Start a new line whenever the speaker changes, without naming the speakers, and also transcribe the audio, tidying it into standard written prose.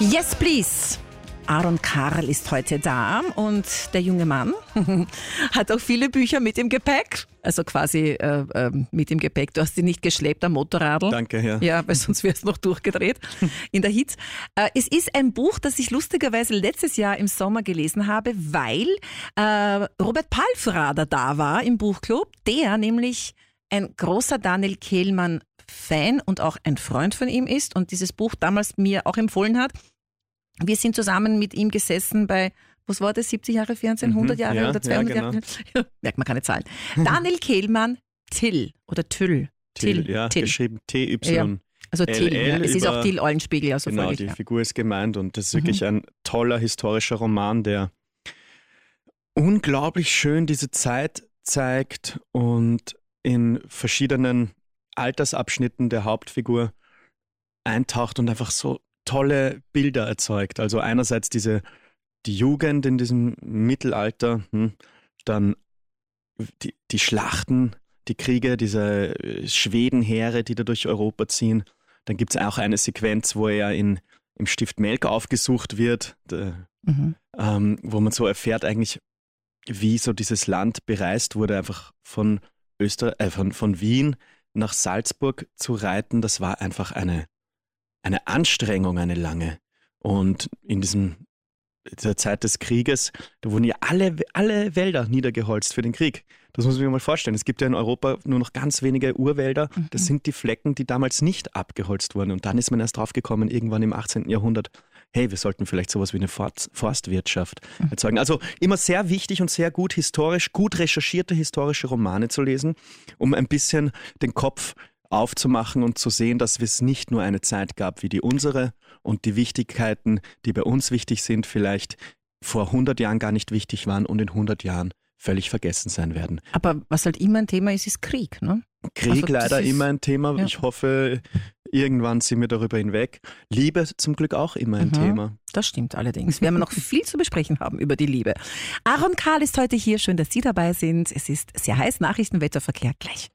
Yes, please. Aaron Karl ist heute da und der junge Mann hat auch viele Bücher mit im Gepäck. Also quasi mit im Gepäck. Du hast sie nicht geschleppt am Motorradl.
Danke, ja.
Ja, weil sonst wärst du noch durchgedreht in der Hitze. Es ist ein Buch, das ich lustigerweise letztes Jahr im Sommer gelesen habe, weil Robert Palfrader da war im Buchclub, der nämlich ein großer Daniel Kehlmann-Fan und auch ein Freund von ihm ist und dieses Buch damals mir auch empfohlen hat. Wir sind zusammen mit ihm gesessen bei, was war das, 70 Jahre Fernsehen, 100 Jahre
ja,
oder 200
ja, genau.
Jahre? Merkt man keine Zahlen. Daniel Kehlmann, Till oder Tüll.
Till, ja, geschrieben T-Y.
Ja, also Till, ja. Es ist auch Till Eulenspiegel. Also
genau,
völlig,
die
ja.
Figur ist gemeint und das ist wirklich ein toller historischer Roman, der unglaublich schön diese Zeit zeigt und in verschiedenen Altersabschnitten der Hauptfigur eintaucht und einfach so tolle Bilder erzeugt. Also einerseits die Jugend in diesem Mittelalter, dann die Schlachten, die Kriege, diese Schwedenheere, die da durch Europa ziehen. Dann gibt es auch eine Sequenz, wo er im Stift Melk aufgesucht wird, wo man so erfährt eigentlich, wie so dieses Land bereist wurde, einfach von Wien nach Salzburg zu reiten. Das war einfach eine Anstrengung, eine lange. Und in dieser Zeit des Krieges, da wurden ja alle Wälder niedergeholzt für den Krieg. Das muss man sich mal vorstellen. Es gibt ja in Europa nur noch ganz wenige Urwälder. Das sind die Flecken, die damals nicht abgeholzt wurden. Und dann ist man erst drauf gekommen, irgendwann im 18. Jahrhundert, hey, wir sollten vielleicht sowas wie eine Forstwirtschaft erzeugen. Also immer sehr wichtig und sehr gut gut recherchierte historische Romane zu lesen, um ein bisschen den Kopf aufzumachen und zu sehen, dass es nicht nur eine Zeit gab wie die unsere und die Wichtigkeiten, die bei uns wichtig sind, vielleicht vor 100 Jahren gar nicht wichtig waren und in 100 Jahren völlig vergessen sein werden.
Aber was halt immer ein Thema ist Krieg, ne?
Krieg
Also
leider immer ein Thema.
Ja.
Ich hoffe, irgendwann sind wir darüber hinweg. Liebe zum Glück auch immer ein Thema.
Das stimmt allerdings. Wir haben noch viel zu besprechen haben über die Liebe. Aaron Karl ist heute hier. Schön, dass Sie dabei sind. Es ist sehr heiß. Nachrichten, Wetter, Verkehr gleich.